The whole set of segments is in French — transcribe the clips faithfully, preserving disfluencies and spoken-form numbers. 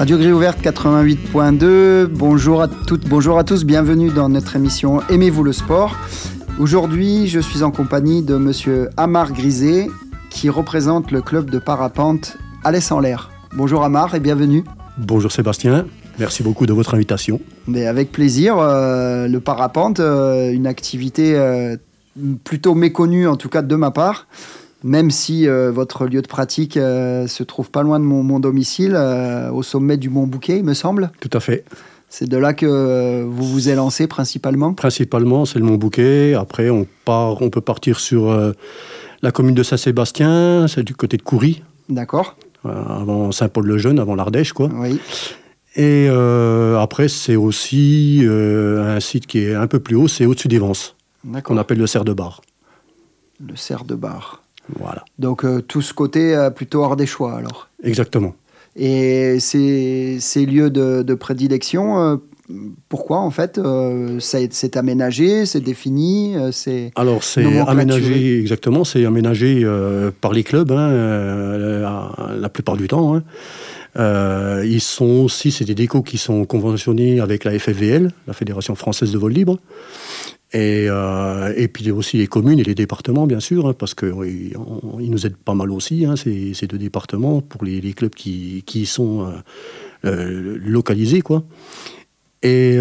Radio Grille Ouverte quatre-vingt-huit point deux, bonjour à toutes, bonjour à tous, bienvenue dans notre émission Aimez-vous le sport. Aujourd'hui, je suis en compagnie de monsieur Amar Grisé, qui représente le club de parapente Alès en l'air. Bonjour Amar et bienvenue. Bonjour Sébastien, merci beaucoup de votre invitation. Mais avec plaisir, euh, le parapente, euh, une activité euh, plutôt méconnue en tout cas de ma part. Même si euh, votre lieu de pratique euh, se trouve pas loin de mon, mon domicile, euh, au sommet du Mont Bouquet, il me semble. Tout à fait. C'est de là que euh, vous vous êtes lancé principalement ? Principalement, c'est le Mont Bouquet. Après, on, part, on peut partir sur euh, la commune de Saint-Sébastien, c'est du côté de Coury. D'accord. Euh, avant Saint-Paul-le-Jeune, avant l'Ardèche, quoi. Oui. Et euh, après, c'est aussi euh, un site qui est un peu plus haut, c'est au-dessus des Vences, qu'on appelle le Cerf de Bar. Le Cerf de Bar. Voilà. Donc euh, tout ce côté euh, plutôt ardéchois alors. Exactement. Et ces, ces lieux de, de prédilection, euh, pourquoi en fait euh, c'est, c'est aménagé, c'est défini, euh, c'est Alors c'est aménagé, exactement, c'est aménagé euh, par les clubs hein, euh, la, la plupart du temps. Hein. Euh, ils sont aussi, c'est des décos qui sont conventionnés avec la F F V L, la Fédération Française de Vol Libre. Et, euh, et puis aussi les communes et les départements, bien sûr, hein, parce qu'ils oui, nous aident pas mal aussi, hein, ces, ces deux départements, pour les, les clubs qui, qui y sont euh, euh, localisés, quoi. Et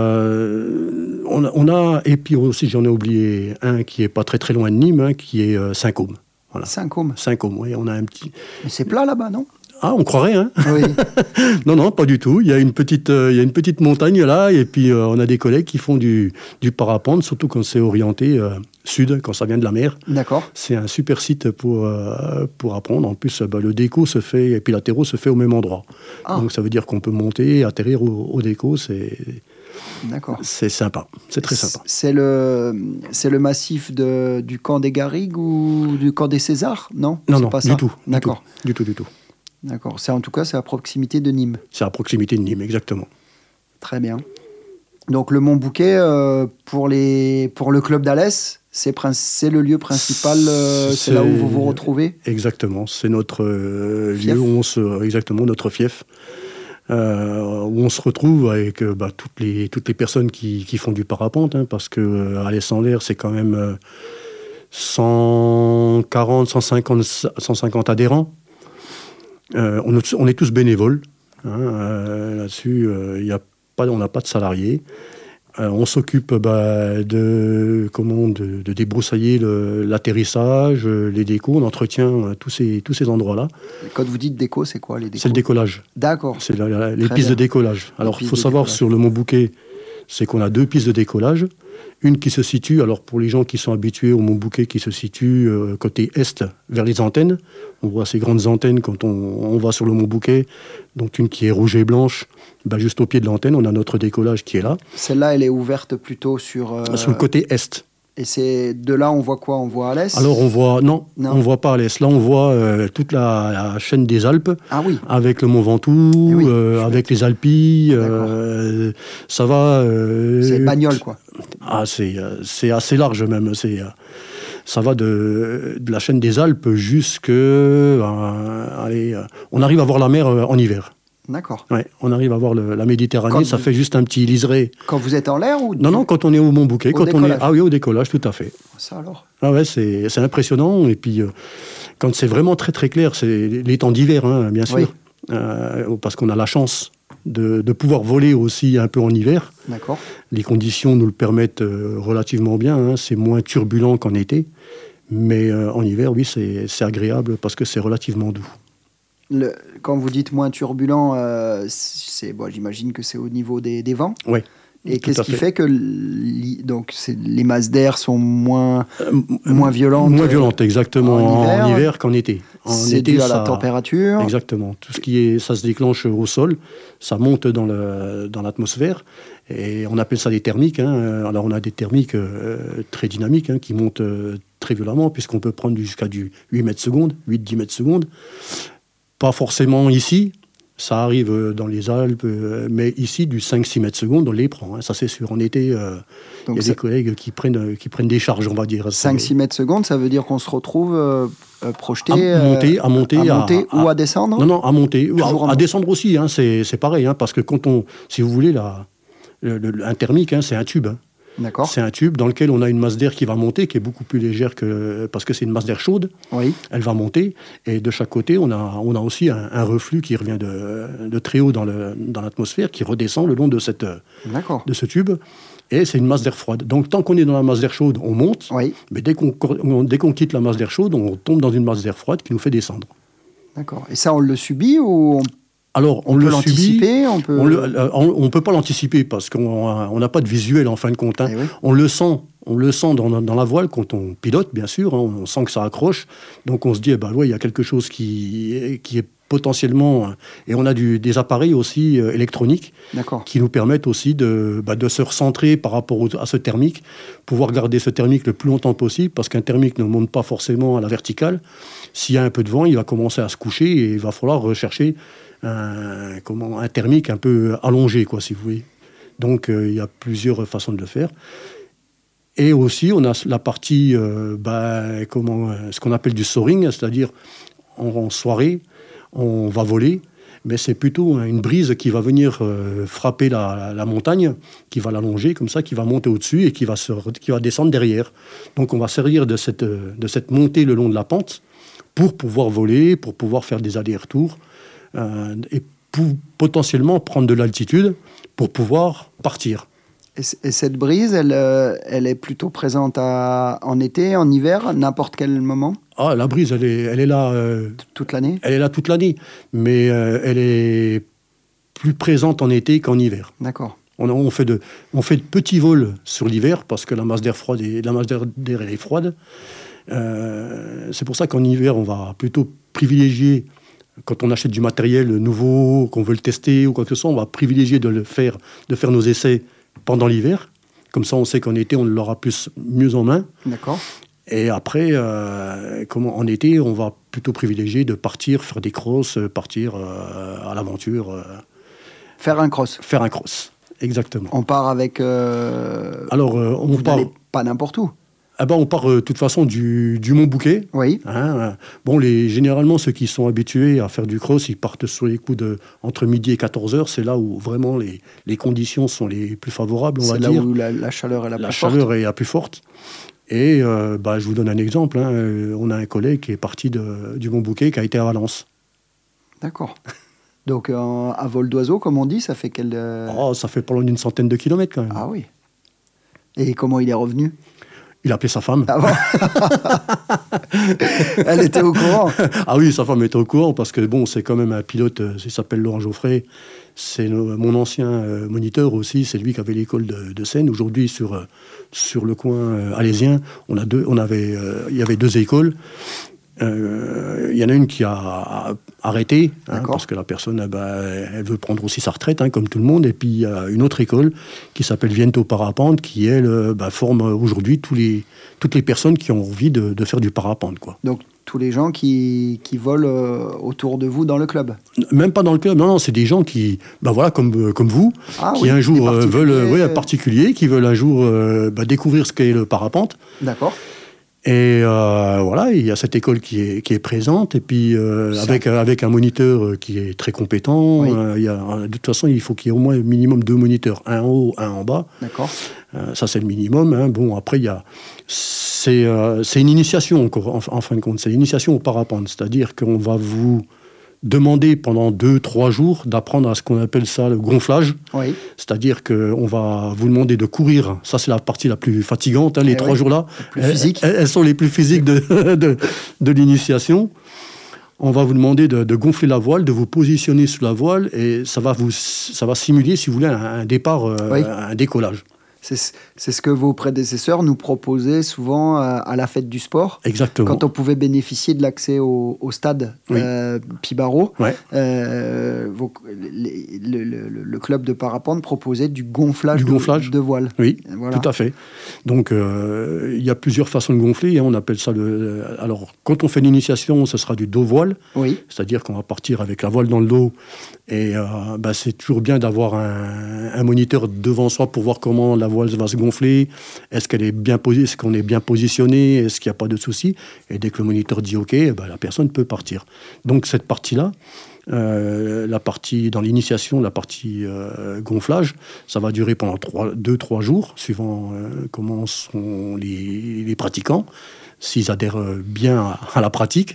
euh, on, a, on a, et puis aussi, j'en ai oublié un qui est pas très très loin de Nîmes, hein, qui est euh, Saint-Côme. Voilà. Saint-Côme. Saint-Côme, oui, on a un petit. Mais c'est plat là-bas, non ? Ah, on croirait, hein. Oui. Non, non, pas du tout. Il y a une petite, euh, il y a une petite montagne là, et puis euh, on a des collègues qui font du, du parapente, surtout quand c'est orienté euh, sud, quand ça vient de la mer. D'accord. C'est un super site pour, euh, pour apprendre. En plus, bah, le déco se fait, et puis l'atterro se fait au même endroit. Ah. Donc ça veut dire qu'on peut monter, atterrir au, au déco, c'est... D'accord. C'est sympa, c'est très sympa. C'est le, c'est le massif de, du camp des Garrigues ou du camp des Césars, non ? Non, c'est non, pas du ça. tout. D'accord. Du tout, du tout. D'accord. C'est, en tout cas, c'est à proximité de Nîmes. C'est à proximité de Nîmes, exactement. Très bien. Donc le Mont Bouquet, euh, pour, les, pour le club d'Alès, c'est, c'est le lieu principal, euh, c'est, c'est là où vous vous retrouvez ? Exactement, c'est notre euh, lieu où on se... Exactement, notre fief. Euh, où on se retrouve avec euh, bah, toutes, les, toutes les personnes qui, qui font du parapente, hein, parce que euh, Alès en l'air, c'est quand même euh, cent quarante, cent cinquante, cent cinquante adhérents. Euh, on, on est tous bénévoles. Hein, euh, là-dessus, euh, y a pas, on n'a pas de salariés. Euh, on s'occupe bah, de, comment, de, de débroussailler le, l'atterrissage, les décos, on entretient euh, tous, ces, tous ces endroits-là. Quand vous dites déco, c'est quoi les décos ? C'est le décollage. D'accord. C'est la, la, les Très pistes bien. de décollage. Alors, il faut savoir décollage. Sur le Mont Bouquet, c'est qu'on a deux pistes de décollage. Une qui se situe, alors pour les gens qui sont habitués au Mont Bouquet, qui se situe euh, côté est, vers les antennes. On voit ces grandes antennes quand on, on va sur le Mont Bouquet. Donc une qui est rouge et blanche, bah, juste au pied de l'antenne, on a notre décollage qui est là. Celle-là, elle est ouverte plutôt sur... Euh... Sur le côté est. Et c'est de là, on voit quoi ? On voit Alès ? Alors on voit, non, non. on voit pas Alès. Là, on voit euh, toute la, la chaîne des Alpes, ah, oui. avec le Mont Ventoux, oui, euh, avec les Alpilles. Euh, ça va. Euh, c'est bagnole, quoi. Ah, c'est, c'est assez large même. C'est, ça va de, de la chaîne des Alpes jusque, euh, allez, on arrive à voir la mer en hiver. D'accord. Ouais, on arrive à voir le, la Méditerranée, quand ça vous... fait juste un petit liseré. Quand vous êtes en l'air ou... Non, non, quand on est au Mont Bouquet. Au quand décollage. on est... Ah oui, au décollage, tout à fait. Ça alors ? Ah ouais, c'est, c'est impressionnant. Et puis, euh, quand c'est vraiment très très clair, c'est les temps d'hiver, hein, bien sûr. Oui. Euh, parce qu'on a la chance de, de pouvoir voler aussi un peu en hiver. D'accord. Les conditions nous le permettent euh, relativement bien. Hein, c'est moins turbulent qu'en été. Mais euh, en hiver, oui, c'est, c'est agréable parce que c'est relativement doux. Le, quand vous dites moins turbulent, euh, c'est, bon, j'imagine que c'est au niveau des, des vents. Oui. Et qu'est-ce qui fait, fait que li, donc c'est, les masses d'air sont moins, euh, moins violentes Moins violentes, exactement, en hiver, en hiver qu'en été. En c'est été, dû à ça, la température. Exactement. Tout ce qui est, ça se déclenche au sol, ça monte dans, le, dans l'atmosphère, et on appelle ça des thermiques. Hein. Alors on a des thermiques euh, très dynamiques hein, qui montent euh, très violemment, puisqu'on peut prendre jusqu'à du huit mètres secondes, huit à dix mètres secondes. Pas forcément ici. Ça arrive dans les Alpes, euh, mais ici, du cinq six mètres secondes, on les prend, hein, ça c'est sûr. En été, euh, il y a des collègues qui prennent, qui prennent des charges, on va dire. cinq six mètres secondes, ça veut dire qu'on se retrouve euh, projeté à monter, à monter, à, monter à, ou à, à descendre. Non, non, à monter. Ou à, à à descendre aussi, hein, c'est, c'est pareil, hein, parce que quand on, si vous voulez, la, le, le, un thermique, hein, c'est un tube. Hein. D'accord. C'est un tube dans lequel on a une masse d'air qui va monter, qui est beaucoup plus légère que... Parce que c'est une masse d'air chaude. Oui. Elle va monter. Et de chaque côté, on a, on a aussi un, un reflux qui revient de, de très haut dans, le, dans l'atmosphère, qui redescend le long de, cette, de ce tube. Et c'est une masse d'air froide. Donc, tant qu'on est dans la masse d'air chaude, on monte. Oui. Mais dès qu'on, dès qu'on quitte la masse d'air chaude, on tombe dans une masse d'air froide qui nous fait descendre. D'accord. Et ça, on le subit ou on... Alors, on, on le peut l'anticiper, subit, on peut... on ne peut pas l'anticiper parce qu'on n'a pas de visuel en fin de compte. Hein. Eh oui. On le sent, on le sent dans, dans la voile quand on pilote, bien sûr. Hein, on sent que ça accroche. Donc on se dit, eh ben, ouais, il y a quelque chose qui, qui est potentiellement... Et on a du, des appareils aussi euh, électroniques D'accord. qui nous permettent aussi de, bah, de se recentrer par rapport au, à ce thermique, pouvoir garder ce thermique le plus longtemps possible parce qu'un thermique ne monte pas forcément à la verticale. S'il y a un peu de vent, il va commencer à se coucher et il va falloir rechercher Un, comment, un thermique un peu allongé, quoi, si vous voulez. Donc, euh, il y a plusieurs façons de le faire. Et aussi, on a la partie, euh, bah, comment, ce qu'on appelle du soaring, c'est-à-dire en, en soirée, on va voler, mais c'est plutôt une brise qui va venir euh, frapper la, la montagne, qui va l'allonger comme ça, qui va monter au-dessus et qui va, se, qui va descendre derrière. Donc, on va servir de cette, de cette montée le long de la pente pour pouvoir voler, pour pouvoir faire des allers-retours. Euh, et pour potentiellement prendre de l'altitude pour pouvoir partir. Et, c- et cette brise, elle, euh, elle est plutôt présente à, en été, en hiver, n'importe quel moment? Ah, la brise, elle est, elle est là... Euh, toute l'année? Elle est là toute l'année, mais euh, elle est plus présente en été qu'en hiver. D'accord. On, on, fait de, on fait de petits vols sur l'hiver, parce que la masse d'air, froide est, la masse d'air, d'air elle est froide. Euh, c'est pour ça qu'en hiver, on va plutôt privilégier... Quand on achète du matériel nouveau, qu'on veut le tester ou quoi que ce soit, on va privilégier de le faire, de faire nos essais pendant l'hiver. Comme ça, on sait qu'en été, on l'aura plus, mieux en main. D'accord. Et après, euh, comment, en été, on va plutôt privilégier de partir, faire des crosses, partir euh, à l'aventure. Euh, faire un cross. Faire un cross, exactement. On part avec... Euh, Alors, euh, on vous part... pas n'importe où. Ah ben, on part de euh, toute façon du, du Mont Bouquet. Oui. Hein, euh, bon, les, généralement, ceux qui sont habitués à faire du cross, ils partent sur les coups de entre midi et quatorze heures. C'est là où vraiment les, les conditions sont les plus favorables, on c'est va dire. dire. C'est là où la, la chaleur est la, la plus chaleur forte. est la plus forte. Et euh, bah, je vous donne un exemple. Hein. On a un collègue qui est parti de, du Mont Bouquet, qui a été à Valence. D'accord. Donc, euh, à vol d'oiseau, comme on dit, ça fait quel... Euh... Oh, ça fait pas loin d'une centaine de kilomètres, quand même. Ah oui. Et comment il est revenu ? Il a appelé sa femme. Ah bon. Elle était au courant. Ah oui, sa femme était au courant, parce que bon, c'est quand même un pilote, euh, il s'appelle Laurent Geoffrey. C'est le, mon ancien euh, moniteur aussi, c'est lui qui avait l'école de, de Seine. Aujourd'hui, sur, euh, sur le coin euh, alésien, on a deux, on avait, euh, il y avait deux écoles. Il euh, y en a une qui a arrêté, hein, parce que la personne, eh ben, elle veut prendre aussi sa retraite, hein, comme tout le monde. Et puis, il y a une autre école qui s'appelle Viento Parapente, qui, elle, bah, forme aujourd'hui tous les, toutes les personnes qui ont envie de, de faire du parapente, quoi. Donc, tous les gens qui, qui volent euh, autour de vous dans le club? Même pas dans le club, non, non, c'est des gens qui, ben voilà, comme, comme vous, ah, qui oui, un jour euh, veulent, oui, euh... particuliers, qui veulent un jour euh, bah, découvrir ce qu'est le parapente. D'accord. Et euh, voilà, il y a cette école qui est, qui est présente, et puis euh, avec, avec un moniteur qui est très compétent. Oui. Euh, il y a, de toute façon, il faut qu'il y ait au moins un minimum deux moniteurs, un en haut, un en bas. D'accord. Euh, ça, c'est le minimum. Hein. Bon, après, il y a... C'est, euh, c'est une initiation, encore, en, en fin de compte. C'est l'initiation au parapente. C'est-à-dire qu'on va vous demander pendant deux, trois jours d'apprendre à ce qu'on appelle ça le gonflage. Oui. C'est-à-dire qu'on va vous demander de courir. Ça, c'est la partie la plus fatigante. Hein, les eh trois oui. jours-là, elles, elles sont les plus physiques de, de, de l'initiation. On va vous demander de, de gonfler la voile, de vous positionner sous la voile, et ça va, vous, ça va simuler, si vous voulez, un, un départ, euh, oui. un décollage. C'est, c'est ce que vos prédécesseurs nous proposaient souvent à, à la fête du sport. Exactement. Quand on pouvait bénéficier de l'accès au, au stade oui. euh, Pibaro, ouais. euh, vos, les, le, le, le club de parapente proposait du gonflage, du gonflage. De, de voile. Oui, voilà. Tout à fait. Donc, euh, il y a plusieurs façons de gonfler. Hein, on appelle ça le... Alors, quand on fait l'initiation, ce sera du dos-voile. Oui. C'est-à-dire qu'on va partir avec la voile dans le dos. Et euh, bah, c'est toujours bien d'avoir un, un moniteur devant soi pour voir comment la voile va se gonfler. Est-ce qu'elle est bien posée, est-ce qu'on est bien positionné, est-ce qu'il n'y a pas de souci. Et dès que le moniteur dit OK, bah, la personne peut partir. Donc cette partie-là, euh, la partie dans l'initiation, la partie euh, gonflage, ça va durer pendant deux trois jours, suivant euh, comment sont les, les pratiquants, s'ils adhèrent bien à, à la pratique.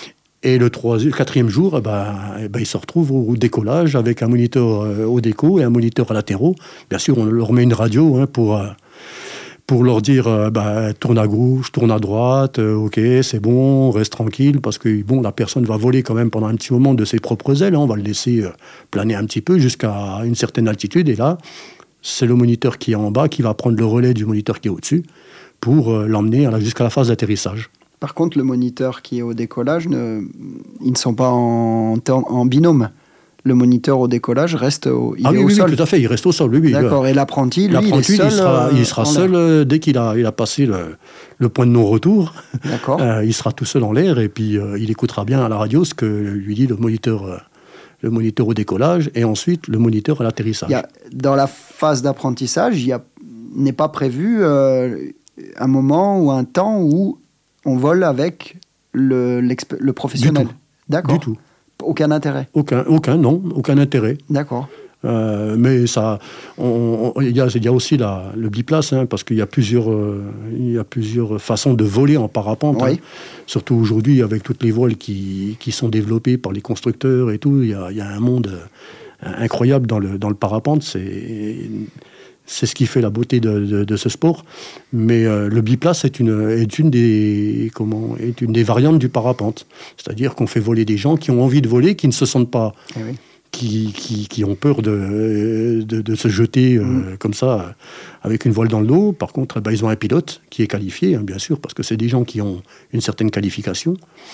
Et le troisième, quatrième jour, eh ben, eh ben, ils se retrouvent au décollage avec un moniteur euh, au déco et un moniteur à latéraux. Bien sûr, on leur met une radio hein, pour, euh, pour leur dire euh, bah, tourne à gauche, tourne à droite, euh, ok, c'est bon, reste tranquille, parce que bon, la personne va voler quand même pendant un petit moment de ses propres ailes. Hein, on va le laisser euh, planer un petit peu jusqu'à une certaine altitude. Et là, c'est le moniteur qui est en bas qui va prendre le relais du moniteur qui est au-dessus pour euh, l'emmener jusqu'à la phase d'atterrissage. Par contre, le moniteur qui est au décollage, ne, ils ne sont pas en, en binôme. Le moniteur au décollage reste au, il ah est oui, au oui, sol. Oui, tout à fait, il reste au sol. Oui, oui, D'accord, et l'apprenti, lui, l'apprenti, il est seul. Il sera, euh, il sera seul euh, dès qu'il a, il a passé le, le point de non-retour. D'accord. Euh, il sera tout seul en l'air et puis euh, il écoutera bien à la radio ce que lui dit le moniteur, euh, le moniteur au décollage et ensuite le moniteur à l'atterrissage. Il y a, dans la phase d'apprentissage, il y a, n'est pas prévu euh, un moment ou un temps où on vole avec le, le professionnel. Du tout. D'accord. Du tout. Aucun intérêt. Aucun, aucun, non, aucun intérêt. D'accord. Euh, mais ça, on, on, il, y a, il y a aussi la, le biplace, hein, parce qu'il y a plusieurs, euh, il y a plusieurs façons de voler en parapente. Oui. Hein. Surtout aujourd'hui, avec toutes les voiles qui, qui sont développées par les constructeurs et tout, il y a, il y a un monde euh, incroyable dans le, dans le parapente. C'est, c'est ce qui fait la beauté de, de, de ce sport. Mais euh, le biplace est une, est, une des, comment, est une des variantes du parapente. C'est-à-dire qu'on fait voler des gens qui ont envie de voler, qui ne se sentent pas... Eh oui. Qui, qui, qui ont peur de, de, de se jeter euh, mmh. comme ça, euh, avec une voile dans le dos. Par contre, eh ben, ils ont un pilote qui est qualifié, hein, bien sûr, parce que c'est des gens qui ont une certaine qualification.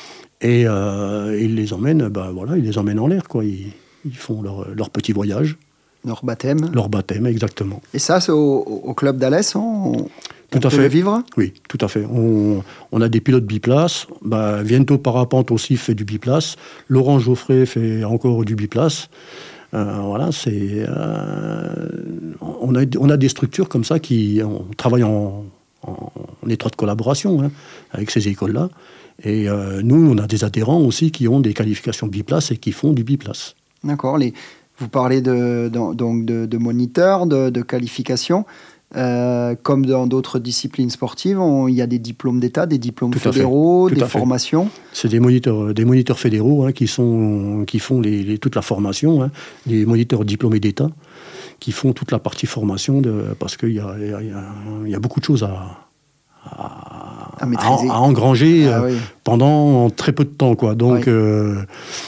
Et euh, ils les emmènent, ben, voilà, ils les emmènent en l'air, quoi. Ils, ils font leur, leur petit voyage. Leur baptême. Leur baptême, exactement. Et ça, c'est au, au club d'Alès, on, tout on à peut fait. le vivre ? Oui, tout à fait. On, on a des pilotes biplace. Bah, Viento Parapente aussi fait du biplace. Laurent Geoffrey fait encore du biplace. Euh, voilà, c'est, euh, on, a, on a des structures comme ça qui on travaille en, en, en étroite collaboration hein, avec ces écoles-là. Et euh, nous, on a des adhérents aussi qui ont des qualifications biplace et qui font du biplace. D'accord. Les... Vous parlez de, donc de, de moniteurs, de, de qualifications. Euh, comme dans d'autres disciplines sportives, il y a des diplômes d'État, des diplômes Tout fédéraux, des fait. formations. C'est des moniteurs, des moniteurs fédéraux hein, qui, sont, qui font les, les, toute la formation, hein, des moniteurs diplômés d'État qui font toute la partie formation de, parce qu'il y a, y, a, y a beaucoup de choses à... À, à, maîtriser. à, à engranger ah, euh, oui. pendant très peu de temps, quoi. Donc, oui. euh,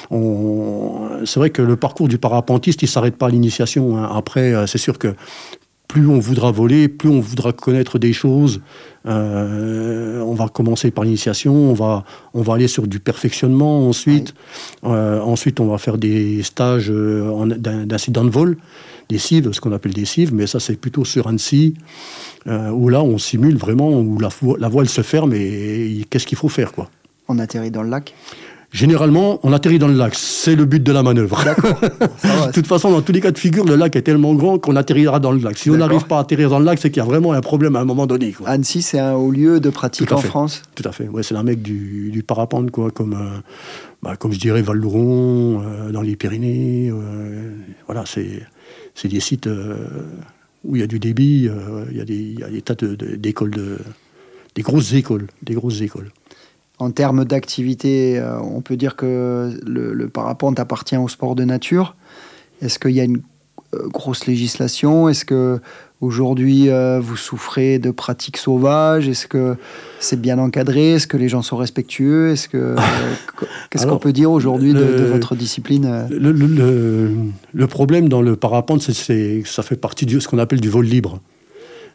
on, c'est vrai que le parcours du parapentiste, il ne s'arrête pas à l'initiation. Hein. Après, euh, c'est sûr que plus on voudra voler, plus on voudra connaître des choses. Euh, on va commencer par l'initiation, on va, on va aller sur du perfectionnement ensuite. Oui. Euh, ensuite, on va faire des stages euh, en, d'incident de vol, des cives, ce qu'on appelle des cives, mais ça, c'est plutôt sur Annecy. Euh, où là, on simule vraiment, où la, la voile se ferme et, et qu'est-ce qu'il faut faire, quoi. On atterrit dans le lac ? Généralement, on atterrit dans le lac. C'est le but de la manœuvre. D'accord. De toute façon, dans tous les cas de figure, le lac est tellement grand qu'on atterrira dans le lac. Si D'accord. on n'arrive pas à atterrir dans le lac, c'est qu'il y a vraiment un problème à un moment donné, quoi. Annecy, c'est un haut lieu de pratique en fait. France ? Tout à fait. Ouais, c'est la mecque du, du parapente, quoi, comme, euh, bah, comme je dirais Val-Louron, euh, dans les Pyrénées. Euh, voilà, c'est, c'est des sites... Euh, où il y a du débit, euh, il, y a des, il y a des tas de, de, d'écoles, de, des grosses écoles, des grosses écoles. En termes d'activité, euh, on peut dire que le, le parapente appartient au sport de nature. Est-ce qu'il y a une euh, grosse législation ? Est-ce que aujourd'hui euh, vous souffrez de pratiques sauvages ? Est-ce que c'est bien encadré ? Est-ce que les gens sont respectueux ? Est-ce que euh, qu'est-ce Alors, qu'on peut dire aujourd'hui le, de, de votre discipline ? le, le, le, le problème dans le parapente, c'est, c'est que ça fait partie de ce qu'on appelle du vol libre.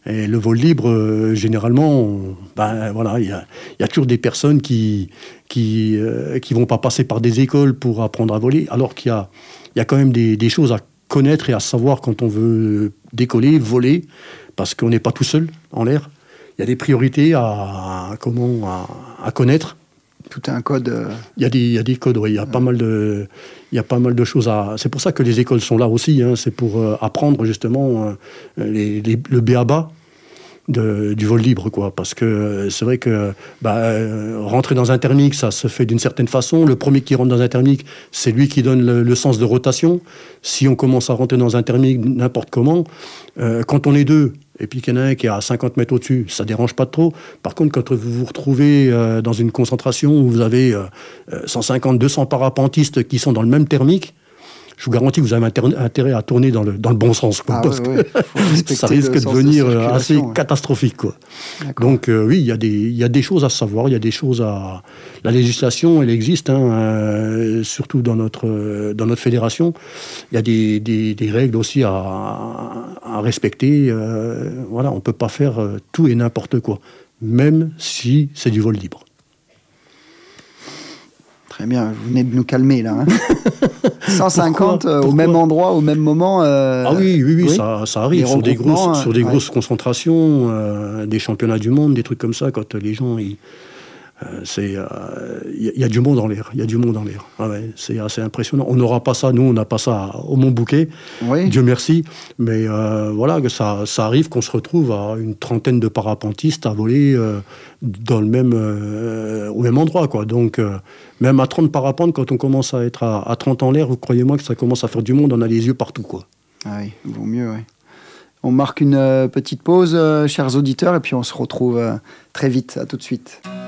Et le vol libre, euh, généralement, on, ben, voilà, il y a, y a toujours des personnes qui qui euh, qui vont pas passer par des écoles pour apprendre à voler, alors qu'il y a il y a quand même des, des choses à connaître et à savoir quand on veut décoller, voler, parce qu'on n'est pas tout seul en l'air. Il y a des priorités à, à comment à, à connaître. Tout est un code. Euh... Il y a des, il y a des codes, oui. Il y a ouais. pas mal de, il y a pas mal de choses à. C'est pour ça que les écoles sont là aussi. Hein. C'est pour euh, apprendre justement euh, les, les, le b a ba de, du vol libre, quoi. Parce que euh, c'est vrai que bah, euh, rentrer dans un thermique, ça se fait d'une certaine façon. Le premier qui rentre dans un thermique, c'est lui qui donne le, le sens de rotation. Si on commence à rentrer dans un thermique n'importe comment, euh, quand on est deux. Et puis qu'il y en a un qui est à cinquante mètres au-dessus, ça ne dérange pas trop. Par contre, quand vous vous retrouvez euh, dans une concentration où vous avez euh, cent cinquante, deux cents parapentistes qui sont dans le même thermique, je vous garantis que vous avez inter- intérêt à tourner dans le, dans le bon sens. Quoi, ah, parce ouais, que ouais. ça risque de devenir de assez ouais. catastrophique. Quoi. Donc euh, oui, il y a des, il y a des choses à savoir, il y a des choses à... La législation, elle existe, hein, euh, surtout dans notre, euh, dans notre fédération. Il y a des, des, des règles aussi à, à respecter. Euh, voilà, on ne peut pas faire euh, tout et n'importe quoi, même si c'est du vol libre. Très bien, vous venez de nous calmer là. Hein. cent cinquante euh, au même endroit, au même moment. Euh... Ah oui, oui, oui, oui. Ça, ça arrive sur des grosses, sur des ouais. grosses concentrations, euh, des championnats du monde, des trucs comme ça. Quand les gens, il euh, c'est, euh, y, y a du monde en l'air, il y a du monde en l'air. Ah ouais, c'est assez impressionnant. On n'aura pas ça, nous, on n'a pas ça au Mont-Bouquet, oui. Dieu merci. Mais euh, voilà, ça, ça arrive qu'on se retrouve à une trentaine de parapentistes à voler euh, dans le même, euh, au même endroit, quoi. Donc, euh, même à trente parapentes, quand on commence à être à, à trente en l'air, vous croyez-moi que ça commence à faire du monde, on a les yeux partout, quoi. Ah oui, vaut mieux, oui. On marque une euh, petite pause, euh, chers auditeurs, et puis on se retrouve euh, très vite. À tout de suite.